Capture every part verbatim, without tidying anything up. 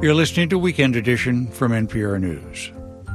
You're listening to Weekend Edition from N P R News.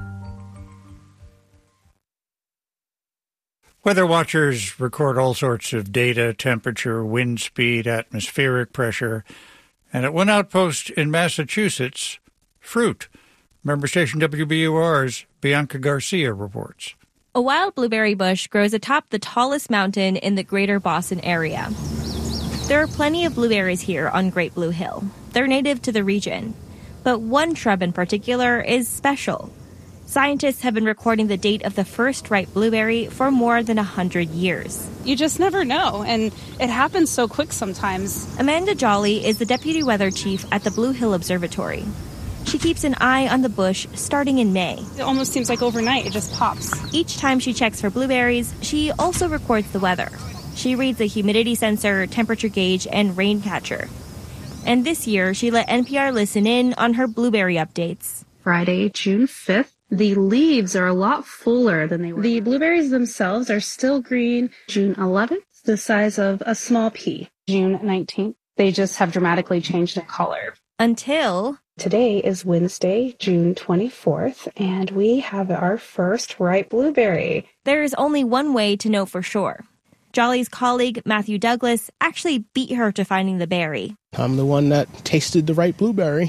Weather watchers record all sorts of data, temperature, wind speed, atmospheric pressure, and at one outpost in Massachusetts, fruit. Member station W B U R's Bianca Garcia reports. A wild blueberry bush grows atop the tallest mountain in the greater Boston area. There are plenty of blueberries here on Great Blue Hill. They're native to the region. But one shrub in particular is special. Scientists have been recording the date of the first ripe blueberry for more than one hundred years. You just never know, and it happens so quick sometimes. Amanda Jolly is the deputy weather chief at the Blue Hill Observatory. She keeps an eye on the bush starting in May. It almost seems like overnight, it just pops. Each time she checks for blueberries, she also records the weather. She reads the humidity sensor, temperature gauge, and rain catcher. And this year, she let N P R listen in on her blueberry updates. Friday, June fifth, the leaves are a lot fuller than they were. The blueberries themselves are still green. June eleventh, the size of a small pea. June nineteenth, they just have dramatically changed in color. Until... Today is Wednesday, June twenty-fourth, and we have our first ripe blueberry. There is only one way to know for sure. Jolly's colleague, Matthew Douglas, actually beat her to finding the berry. I'm the one that tasted the ripe blueberry.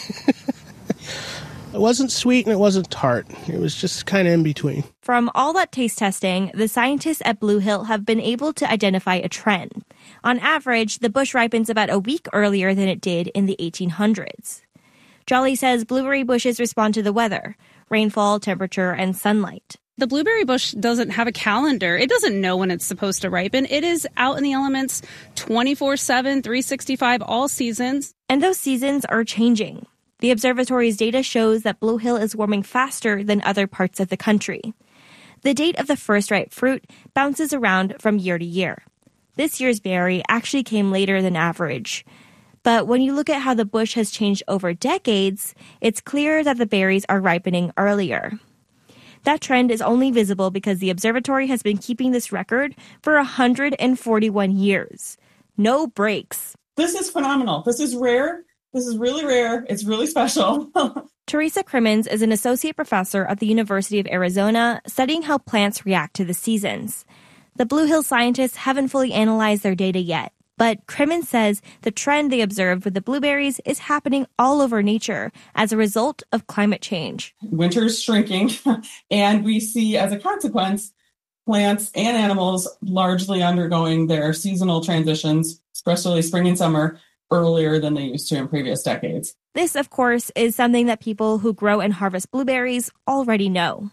It wasn't sweet and it wasn't tart. It was just kind of in between. From all that taste testing, the scientists at Blue Hill have been able to identify a trend. On average, the bush ripens about a week earlier than it did in the eighteen hundreds. Jolly says blueberry bushes respond to the weather, rainfall, temperature, and sunlight. The blueberry bush doesn't have a calendar. It doesn't know when it's supposed to ripen. It is out in the elements twenty-four seven, three sixty-five, all seasons. And those seasons are changing. The observatory's data shows that Blue Hill is warming faster than other parts of the country. The date of the first ripe fruit bounces around from year to year. This year's berry actually came later than average. But when you look at how the bush has changed over decades, it's clear that the berries are ripening earlier. That trend is only visible because the observatory has been keeping this record for one hundred forty-one years. No breaks. This is phenomenal. This is rare. This is really rare. It's really special. Teresa Crimmins is an associate professor at the University of Arizona studying how plants react to the seasons. The Blue Hill scientists haven't fully analyzed their data yet, but Crimmins says the trend they observed with the blueberries is happening all over nature as a result of climate change. Winter's shrinking, and we see, as a consequence, plants and animals largely undergoing their seasonal transitions, especially spring and summer, earlier than they used to in previous decades. This, of course, is something that people who grow and harvest blueberries already know.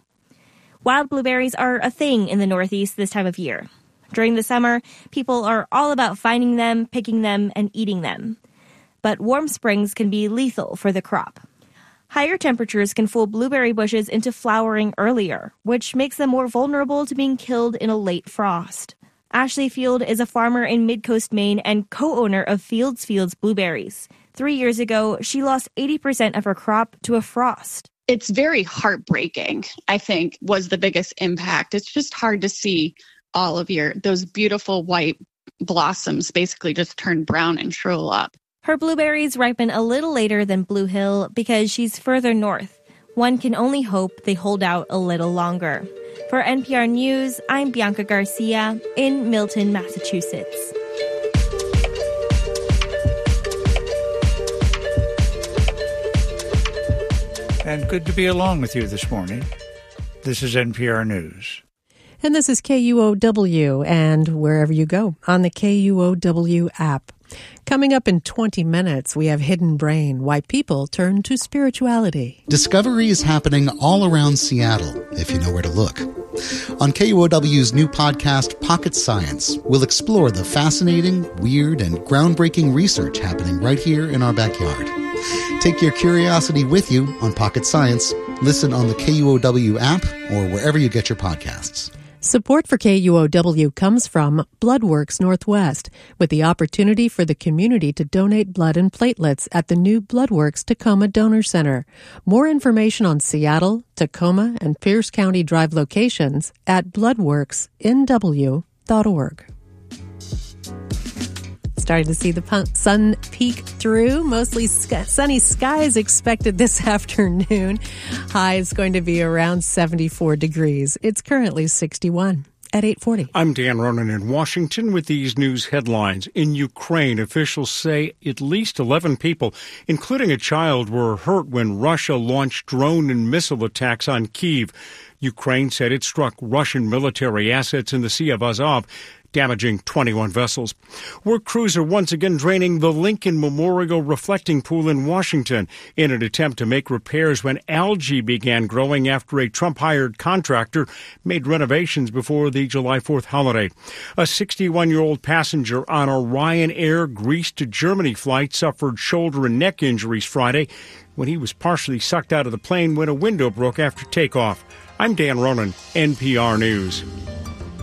Wild blueberries are a thing in the Northeast this time of year. During the summer, people are all about finding them, picking them, and eating them. But warm springs can be lethal for the crop. Higher temperatures can fool blueberry bushes into flowering earlier, which makes them more vulnerable to being killed in a late frost. Ashley Field is a farmer in Midcoast, Maine, and co-owner of Fields Fields Blueberries. Three years ago, she lost eighty percent of her crop to a frost. It's very heartbreaking, I think, was the biggest impact. It's just hard to see all of your, those beautiful white blossoms basically just turn brown and shrivel up. Her blueberries ripen a little later than Blue Hill because she's further north. One can only hope they hold out a little longer. For N P R News, I'm Bianca Garcia in Milton, Massachusetts. And good to be along with you this morning. This is N P R News. And this is K U O W, and wherever you go on the K U O W app. Coming up in twenty minutes, we have Hidden Brain, why people turn to spirituality. Discovery is happening all around Seattle, if you know where to look. On K U O W's new podcast, Pocket Science, we'll explore the fascinating, weird, and groundbreaking research happening right here in our backyard. Take your curiosity with you on Pocket Science. Listen on the K U O W app or wherever you get your podcasts. Support for K U O W comes from Bloodworks Northwest, with the opportunity for the community to donate blood and platelets at the new Bloodworks Tacoma Donor Center. More information on Seattle, Tacoma, and Pierce County Drive locations at bloodworks n w dot org. starting to see the sun peek through. Mostly sky, sunny skies expected this afternoon. High is going to be around seventy-four degrees. It's currently sixty-one. At eight forty. I'm Dan Ronan in Washington with these news headlines. In Ukraine, officials say at least eleven people, including a child, were hurt when Russia launched drone and missile attacks on Kyiv. Ukraine said it struck Russian military assets in the Sea of Azov, damaging twenty-one vessels. Work crews are once again draining the Lincoln Memorial Reflecting Pool in Washington in an attempt to make repairs when algae began growing after a Trump-hired contractor made renovations before the July fourth holiday. A sixty-one-year-old passenger on a Ryanair Greece to Germany flight suffered shoulder and neck injuries Friday when he was partially sucked out of the plane when a window broke after takeoff. I'm Dan Ronan, N P R News.